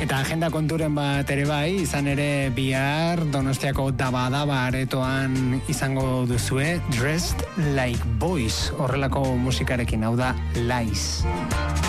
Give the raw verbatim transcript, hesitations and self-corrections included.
Eta agenda konturen bat ere bai, izan ere bihar Donostiako Daba-Daba aretoan izango duzue Dressed Like Boys, horrelako musikarekin, hau da Lies.